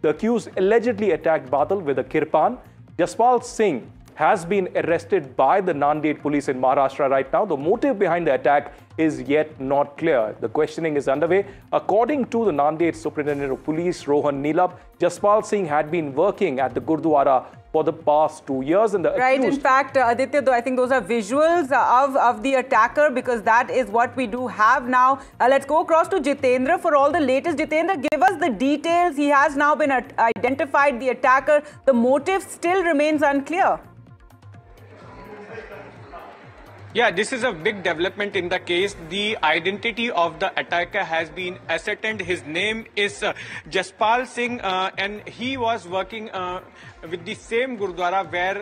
The accused allegedly attacked Badal with a kirpan. Jaspal Singh has been arrested by the Nanded police in Maharashtra right now. The motive behind the attack is yet not clear. The questioning is underway. According to the Nanded Superintendent of Police, Rohan Nilab, Jaspal Singh had been working at the Gurdwara for the past 2 years. And right, in fact, Aditya, though, I think those are visuals of the attacker, because that is what we do have now. Let's go across to Jitendra for all the latest. Jitendra, give us the details. He has now been identified, the attacker. The motive still remains unclear. Yeah, this is a big development in the case. The identity of the attacker has been ascertained. His name is Jaspal Singh, and he was working with the same Gurdwara where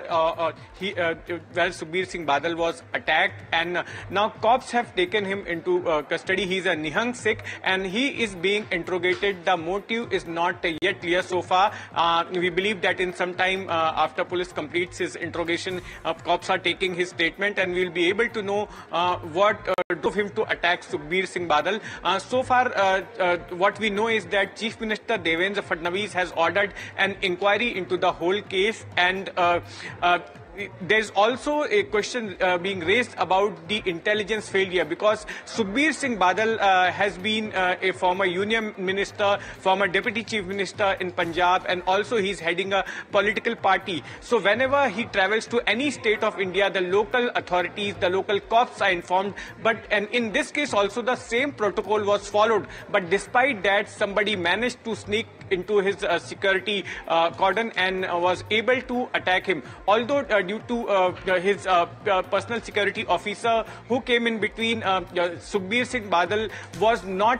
Sukhbir Singh Badal was attacked, and now cops have taken him into custody. He's a Nihang Sikh, and he is being interrogated. The motive is not yet clear so far. We believe that in some time after police completes his interrogation, cops are taking his statement, and we'll be able to know what drove him to attack Sukhbir Singh Badal. So far, what we know is that Chief Minister Devendra Fadnavis has ordered an inquiry into the whole case, and there's also a question being raised about the intelligence failure, because Sukhbir Singh Badal has been a former union minister, former deputy chief minister in Punjab, and also he's heading a political party. So whenever he travels to any state of India, the local authorities, the local cops are informed. And in this case also the same protocol was followed. But despite that, somebody managed to sneak into his security cordon and was able to attack him. Although due to his personal security officer who came in between, Sukhbir Singh Badal was not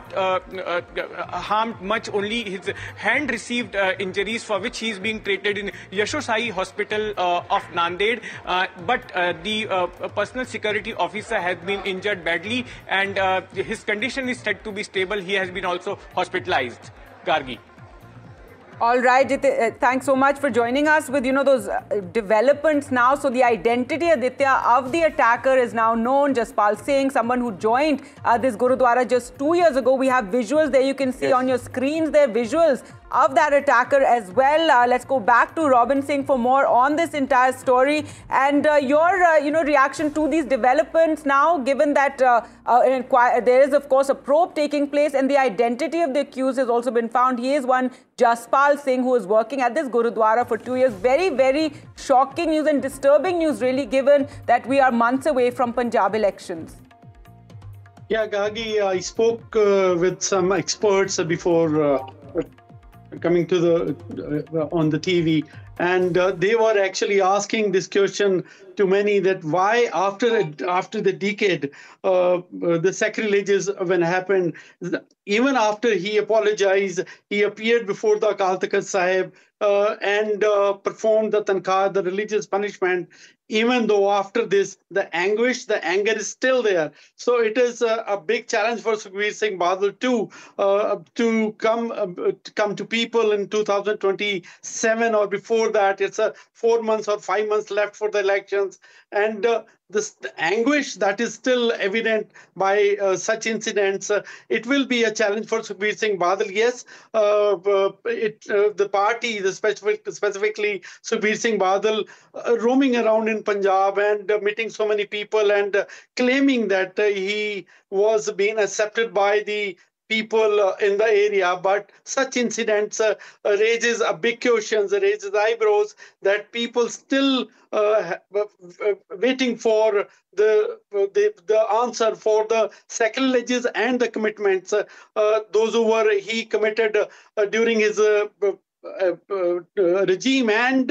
harmed much. Only his hand received injuries, for which he is being treated in Yashosai Hospital of Nanded. But the personal security officer has been injured badly, and his condition is said to be stable. He has been also hospitalized. Gargi. All right, thanks so much for joining us with, those developments now. So the identity, Aditya, of the attacker is now known. Jaspal Singh, someone who joined this Gurudwara just 2 years ago. We have visuals there. You can see on your screens there, visuals of that attacker as well. Let's go back to Robin Singh for more on this entire story. And your reaction to these developments now, given that there is, of course, a probe taking place, and the identity of the accused has also been found. He is one Jaspal Singh, who is working at this Gurudwara for 2 years. Very, very shocking news and disturbing news, really, given that we are months away from Punjab elections. Yeah, Gagi, I spoke with some experts before coming to the on the TV, and they were actually asking this question to many, that why after the decade the sacrileges when happened, even after he apologized, he appeared before the Akal Takht Sahib and performed the tankar, the religious punishment. Even though after this, the anguish, the anger is still there. So it is a big challenge for Sukhbir Singh Badal too, to come to people in 2027 or before that. It's 4 months or 5 months left for the elections. And this anguish that is still evident by such incidents, it will be a challenge for Sukhbir Singh Badal. Yes, the party, specifically Sukhbir Singh Badal, roaming around in Punjab and meeting so many people and claiming that he was being accepted by the people in the area. But such incidents raises a big questions, raises eyebrows, that people still waiting for the answer for the sacrileges and the commitments. Those who were he committed during his regime, and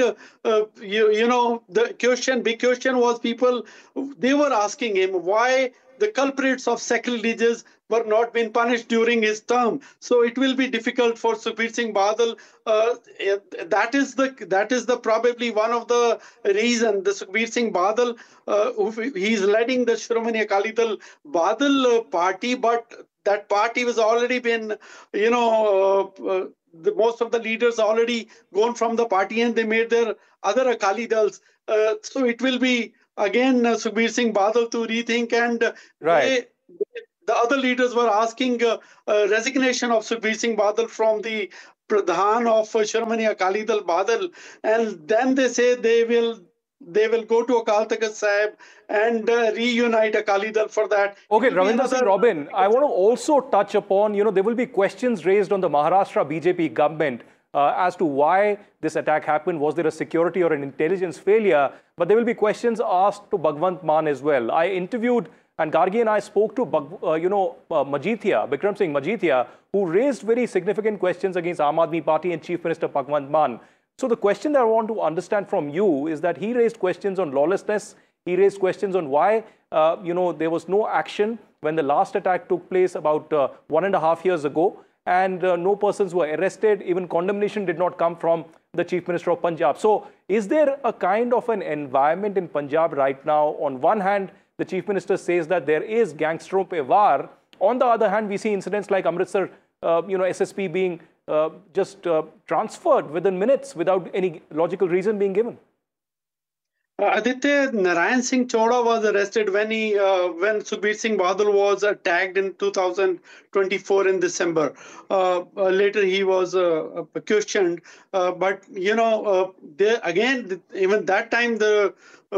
the big question was, people, they were asking him why the culprits of sacrileges were not being punished during his term. So it will be difficult for Sukhbir Singh Badal. That is the probably one of the reason the Sukhbir Singh Badal, he's leading the Shiromani Akali Dal Badal party, but that party was already been, most of the leaders already gone from the party, and they made their other Akali Dals. So it will be again Sukhbir Singh Badal to rethink, and the other leaders were asking resignation of Sukhbir Singh Badal from the Pradhan of Shiromani Akali Dal Badal, and then they say they will go to Akal Takht Sahib and reunite Akali Dal for that. Okay, Ravinder Singh Robin, I want to also touch upon, there will be questions raised on the Maharashtra BJP government as to why this attack happened. Was there a security or an intelligence failure? But there will be questions asked to Bhagwant Mann as well. I interviewed, and Gargi and I spoke to, Majithia, Bikram Singh Majithia, who raised very significant questions against Aam Aadmi Party and Chief Minister Bhagwant Mann. So the question that I want to understand from you is that he raised questions on lawlessness. He raised questions on why, there was no action when the last attack took place about 1.5 years ago, and no persons were arrested. Even condemnation did not come from the Chief Minister of Punjab. So is there a kind of an environment in Punjab right now? On one hand, the Chief Minister says that there is gangsteron pe war. On the other hand, we see incidents like Amritsar, SSP being just transferred within minutes without any logical reason being given. Aditya, Narayan Singh Choda was arrested when Sukhbir Singh Badal was attacked in 2024 in December. Later he was questioned, but there again, even that time the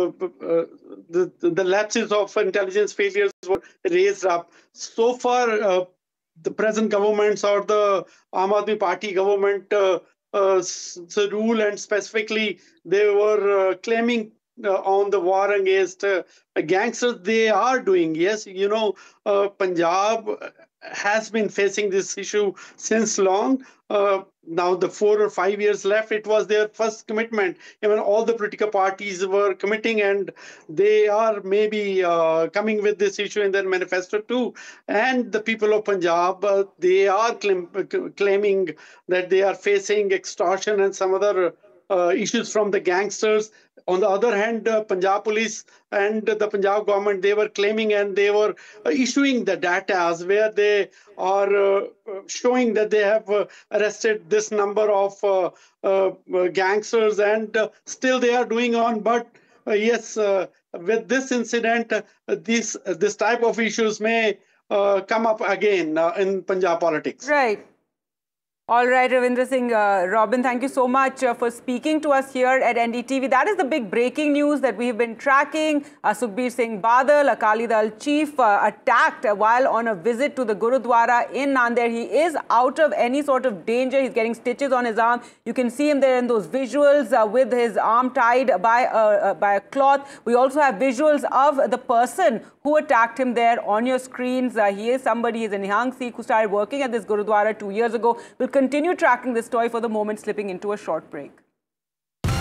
lapses of intelligence failures were raised up. So far, the present governments or the Aam Aadmi Party government, rule, and specifically they were claiming on the war against gangsters. They are doing, yes, Punjab has been facing this issue since long. Now the 4 or 5 years left, it was their first commitment. Even all the political parties were committing, and they are maybe coming with this issue in their manifesto too. And the people of Punjab, they are claiming that they are facing extortion and some other issues from the gangsters. On the other hand, Punjab police and the Punjab government, they were claiming and they were issuing the data where they are showing that they have arrested this number of gangsters, and still they are doing on. But yes, with this incident, this type of issues may come up again in Punjab politics. Right. All right, Ravindra Singh, Robin, thank you so much for speaking to us here at NDTV. That is the big breaking news that we've been tracking. Sukhbir Singh Badal, Akali Dal chief, attacked while on a visit to the Gurudwara in Nanded. He is out of any sort of danger. He's getting stitches on his arm. You can see him there in those visuals with his arm tied by a cloth. We also have visuals of the person who attacked him there on your screens. He is somebody, he's a Nihang Sikh who started working at this Gurudwara 2 years ago. We'll continue tracking this story. For the moment, slipping into a short break.